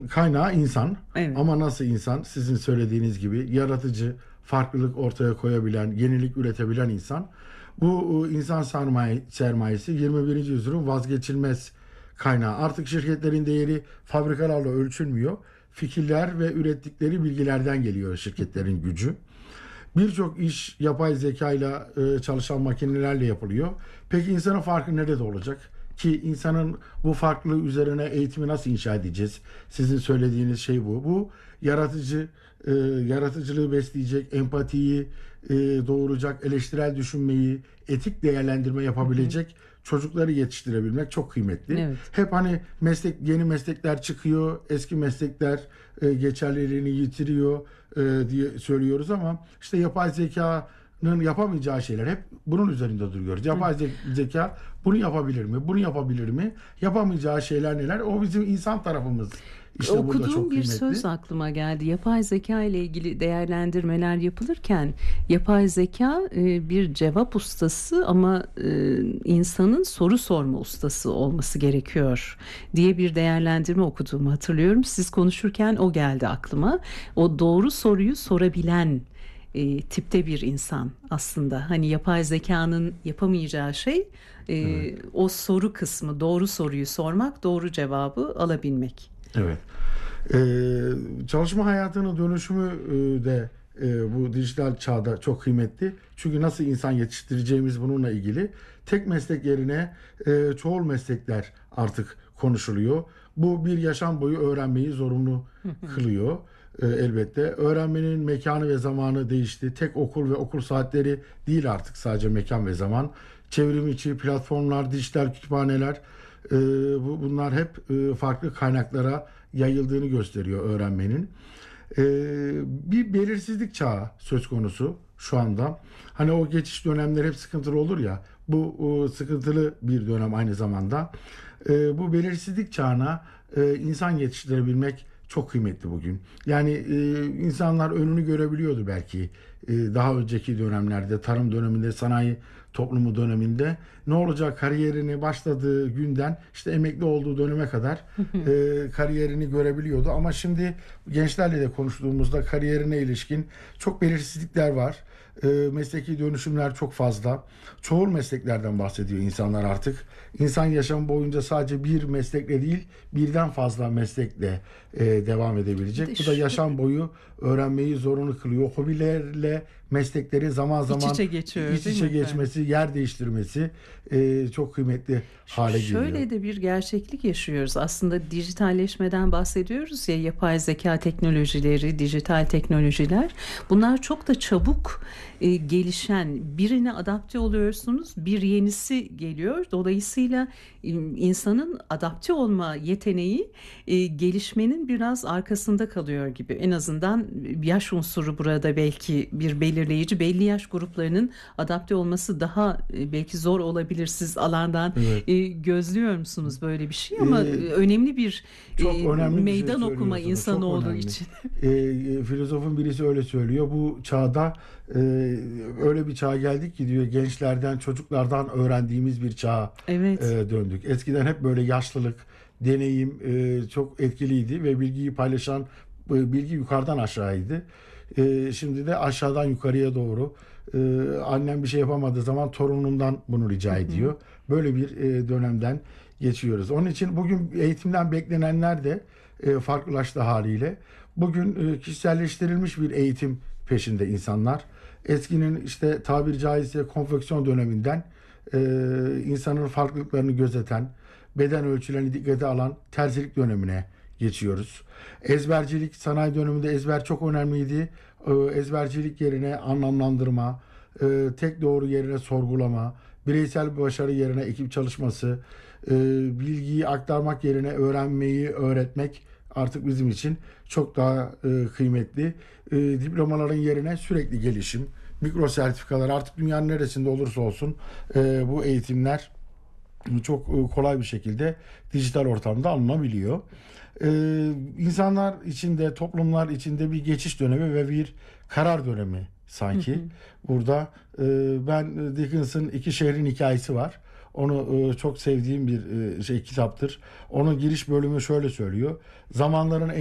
kaynağı insan. Evet. Ama nasıl insan? Sizin söylediğiniz gibi yaratıcı, farklılık ortaya koyabilen, yenilik üretebilen insan. Bu insan sermayesi 21. yüzyılın vazgeçilmez kaynağı. Artık şirketlerin değeri fabrikalarla ölçülmüyor. Fikirler ve ürettikleri bilgilerden geliyor şirketlerin gücü. Birçok iş yapay zeka ile çalışan makinelerle yapılıyor. Peki insanın farkı nerede olacak? Ki insanın bu farklılığı üzerine eğitimi nasıl inşa edeceğiz? Sizin söylediğiniz şey bu. Bu yaratıcı, yaratıcılığı besleyecek, empatiyi doğuracak, eleştirel düşünmeyi, etik değerlendirme Hı hı. yapabilecek çocukları yetiştirebilmek çok kıymetli. Evet. Hep hani yeni meslekler çıkıyor, eski meslekler geçerliliğini yitiriyor diye söylüyoruz ama işte yapay zekanın yapamayacağı şeyler hep bunun üzerinde duruyoruz. Hı. Yapay zeka bunu yapabilir mi? Bunu yapabilir mi? Yapamayacağı şeyler neler? O bizim insan tarafımız. İşte burada Okuduğum çok bir kıymetli. söz aklıma geldi. Yapay zeka ile ilgili değerlendirmeler yapılırken yapay zeka bir cevap ustası ama insanın soru sorma ustası olması gerekiyor diye bir değerlendirme okuduğumu hatırlıyorum. Siz konuşurken o geldi aklıma. O doğru soruyu sorabilen tipte bir insan aslında. Hani yapay zekanın yapamayacağı şey Evet. o soru kısmı, doğru soruyu sormak, doğru cevabı alabilmek. Evet. Çalışma hayatının dönüşümü de bu dijital çağda çok kıymetli. Çünkü nasıl insan yetiştireceğimiz bununla ilgili. Tek meslek yerine çoğul meslekler artık konuşuluyor. Bu bir yaşam boyu öğrenmeyi zorunlu kılıyor. Elbette. Öğrenmenin mekanı ve zamanı değişti. Tek okul ve okul saatleri değil artık sadece mekan ve zaman. Çevrim içi platformlar, dijital kütüphaneler, bunlar hep farklı kaynaklara yayıldığını gösteriyor öğrenmenin. E, Bir belirsizlik çağı söz konusu şu anda. Hani o geçiş dönemleri hep sıkıntılı olur ya. Bu sıkıntılı bir dönem aynı zamanda. Bu belirsizlik çağına insan yetiştirebilmek çok kıymetli bugün. Yani insanlar önünü görebiliyordu belki daha önceki dönemlerde, tarım döneminde, sanayi toplumu döneminde ne olacak kariyerini başladığı günden işte emekli olduğu döneme kadar kariyerini görebiliyordu. Ama şimdi gençlerle de konuştuğumuzda kariyerine ilişkin çok belirsizlikler var. Mesleki dönüşümler çok fazla. Çoğul mesleklerden bahsediyor insanlar artık. İnsan yaşamı boyunca sadece bir meslekle değil, birden fazla meslekle devam Bir de edebilecek. Bu da şu yaşam boyu öğrenmeyi zorunlu kılıyor. Hobilerle meslekleri zaman iç zaman içe geçiyor iç değil mi içe efendim? geçmesi, yer değiştirmesi çok kıymetli hale geliyor. Şöyle de bir gerçeklik yaşıyoruz. Aslında dijitalleşmeden bahsediyoruz ya, yapay zeka teknolojileri, dijital teknolojiler. Bunlar çok da çabuk gelişen. Birine adapte oluyorsunuz, bir yenisi geliyor. Dolayısıyla insanın adapte olma yeteneği gelişmenin biraz arkasında kalıyor gibi. En azından yaş unsuru burada belki bir belirleyici. Belli yaş gruplarının adapte olması daha belki zor olabilir. Siz alandan Evet. gözlüyor musunuz böyle bir şey? Ama E, önemli bir Çok önemli bir şey meydan okuma söylüyorsunuz. Çok insanoğlu önemli. için. Filozofun birisi öyle söylüyor. Bu çağda e, öyle bir çağa geldik ki diyor gençlerden, çocuklardan öğrendiğimiz bir çağa Evet. döndük. Eskiden hep böyle yaşlılık, deneyim çok etkiliydi ve bilgiyi paylaşan bilgi yukarıdan aşağıydı. Şimdi de aşağıdan yukarıya doğru. Annem bir şey yapamadığı zaman torunundan bunu Hı rica hı. ediyor. Böyle bir dönemden geçiyoruz. Onun için bugün eğitimden beklenenler de farklılaştı haliyle. Bugün kişiselleştirilmiş bir eğitim peşinde insanlar. Eskinin işte tabiri caizse konfeksiyon döneminden e, insanın farklılıklarını gözeten, beden ölçülerini dikkate alan terzilik dönemine geçiyoruz. Ezbercilik, sanayi döneminde ezber çok önemliydi. Ezbercilik yerine anlamlandırma, tek doğru yerine sorgulama, bireysel başarı yerine ekip çalışması, e, bilgiyi aktarmak yerine öğrenmeyi öğretmek artık bizim için çok daha kıymetli. Diplomaların yerine sürekli gelişim, mikro sertifikalar artık dünyanın neresinde olursa olsun bu eğitimler çok kolay bir şekilde dijital ortamda alınabiliyor. İnsanlar içinde, toplumlar içinde bir geçiş dönemi ve bir karar dönemi Hı sanki. hı. Burada ben Dickens'ın İki Şehrin Hikayesi var. Onu çok sevdiğim bir kitaptır. Onun giriş bölümü şöyle söylüyor. Zamanların